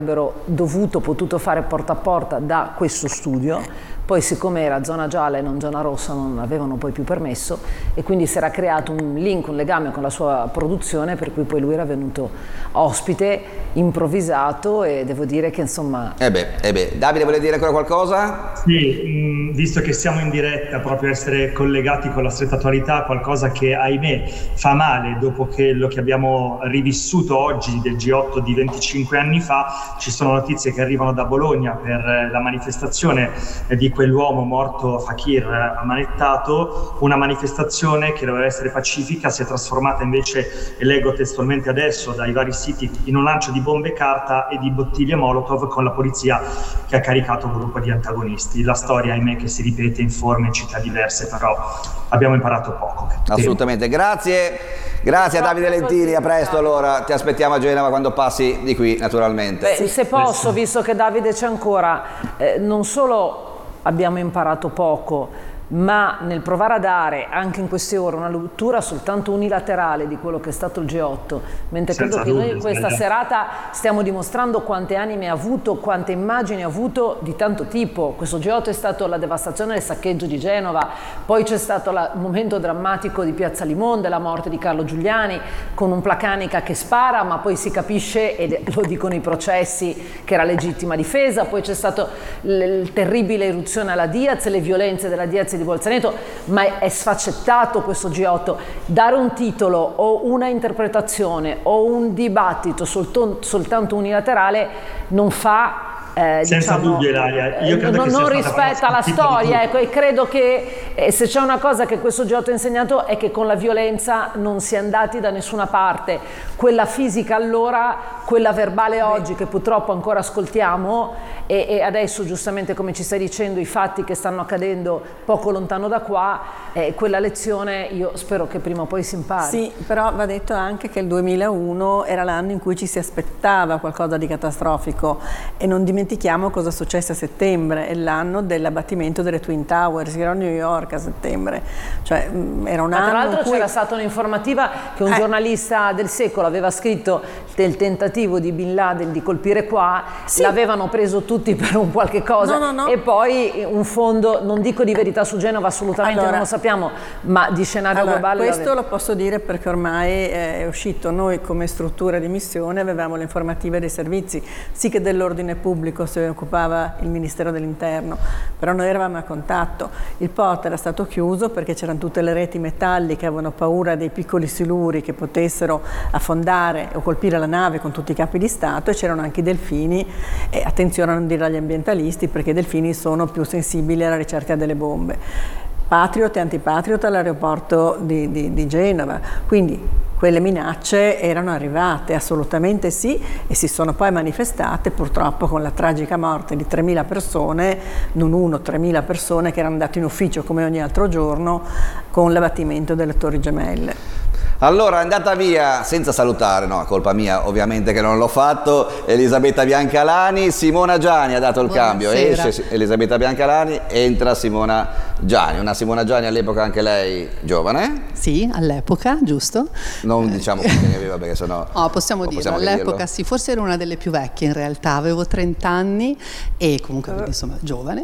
avrebbero potuto fare porta a porta da questo studio, poi siccome era zona gialla e non zona rossa non avevano poi più permesso e quindi si era creato un link, un legame con la sua produzione, per cui poi lui era venuto ospite, improvvisato, e devo dire che insomma... Davide, vuole dire ancora qualcosa? Sì, visto che siamo in diretta, proprio essere collegati con la stretta attualità, qualcosa che ahimè fa male dopo lo che abbiamo rivissuto oggi del G8 di 25 anni fa. Ci sono notizie che arrivano da Bologna per la manifestazione di quell'uomo morto, Fakir, ammanettato, una manifestazione che doveva essere pacifica si è trasformata invece, e leggo testualmente adesso dai vari siti, in un lancio di bombe carta e di bottiglie Molotov, con la polizia che ha caricato un gruppo di antagonisti. La storia, ahimè, che si ripete in forme e città diverse, però abbiamo imparato poco. Assolutamente, grazie a Davide Lentini, a presto, allora ti aspettiamo a Genova quando passi di qui, naturalmente. Se posso, visto che Davide c'è ancora, non solo abbiamo imparato poco, ma nel provare a dare anche in queste ore una lettura soltanto unilaterale di quello che è stato il G8, mentre credo che noi in questa serata stiamo dimostrando quante anime ha avuto, quante immagini ha avuto di tanto tipo. Questo G8 è stato la devastazione del saccheggio di Genova, poi c'è stato il momento drammatico di Piazza Limonde, la morte di Carlo Giuliani, con un Placanica che spara, ma poi si capisce, e lo dicono i processi, che era legittima difesa. Poi c'è stato il terribile eruzione alla Diaz, le violenze della Diaz di Bolzaneto, ma è sfaccettato questo G8. Dare un titolo o una interpretazione o un dibattito soltanto unilaterale non fa senza dubbio, Ilaria, io credo non rispetta la storia, ecco, e credo che se c'è una cosa che questo G8 ha insegnato è che con la violenza non si è andati da nessuna parte, quella fisica allora, quella verbale oggi, che purtroppo ancora ascoltiamo, e adesso giustamente, come ci stai dicendo, i fatti che stanno accadendo poco lontano da qua, quella lezione io spero che prima o poi si impari. Sì, però va detto anche che il 2001 era l'anno in cui ci si aspettava qualcosa di catastrofico, e non dimentichiamo cosa successe a settembre, è l'anno dell'abbattimento delle Twin Towers, che era a New York a settembre, cioè era un anno. Tra l'altro c'era stata un'informativa che un giornalista del Secolo aveva scritto del tentativo di Bin Laden di colpire qua, sì. L'avevano preso tutti per un qualche cosa, no. E poi un fondo, non dico di verità su Genova, assolutamente non lo sappiamo, ma di scenario globale. Questo lo posso dire perché ormai è uscito. Noi come struttura di missione avevamo le informative dei servizi, sì che dell'ordine pubblico si occupava il Ministero dell'Interno, però noi eravamo a contatto. Il porto era stato chiuso perché c'erano tutte le reti metalliche, avevano paura dei piccoli siluri che potessero affondare o colpire la nave con tutti i capi di Stato, e c'erano anche i delfini, e attenzione a non dire agli ambientalisti, perché i delfini sono più sensibili alla ricerca delle bombe. Patriot e antipatriot all'aeroporto di Genova, quindi quelle minacce erano arrivate, assolutamente sì, e si sono poi manifestate purtroppo con la tragica morte di 3.000 persone, non 3.000 persone che erano andate in ufficio come ogni altro giorno con l'abbattimento delle Torri Gemelle. Allora è andata via senza salutare, no, colpa mia ovviamente che non l'ho fatto, Elisabetta Biancalani. Simona Giani ha dato il cambio, esce Elisabetta Biancalani, entra Simona Giani, una Simona Giani all'epoca anche lei giovane? Sì, all'epoca, giusto. Non diciamo quanti ne aveva perché sennò... No, possiamo dirlo, all'epoca sì, forse ero una delle più vecchie in realtà, avevo 30 anni e comunque insomma giovane.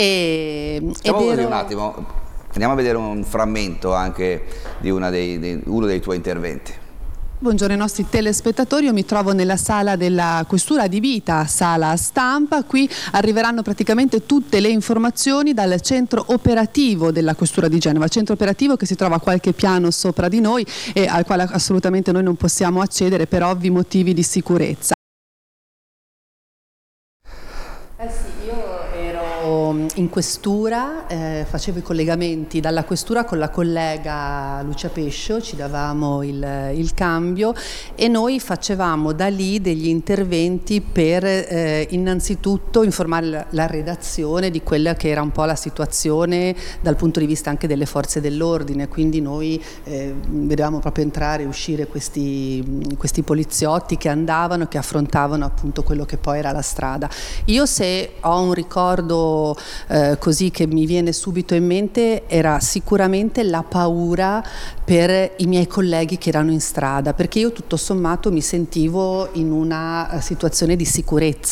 Diciamo così un attimo. Andiamo a vedere un frammento anche di uno dei tuoi interventi. Buongiorno ai nostri telespettatori, io mi trovo nella sala della Questura adibita sala stampa. Qui arriveranno praticamente tutte le informazioni dal centro operativo della Questura di Genova, centro operativo che si trova qualche piano sopra di noi e al quale assolutamente noi non possiamo accedere per ovvi motivi di sicurezza. Sì, io ero in questura, facevo i collegamenti dalla questura con la collega Lucia Pescio, ci davamo il cambio e noi facevamo da lì degli interventi per innanzitutto informare la redazione di quella che era un po' la situazione dal punto di vista anche delle forze dell'ordine, quindi noi vedevamo proprio entrare e uscire questi poliziotti che andavano, che affrontavano appunto quello che poi era la strada. Io se ho un ricordo così che mi viene subito in mente era sicuramente la paura per i miei colleghi che erano in strada, perché io tutto sommato mi sentivo in una situazione di sicurezza.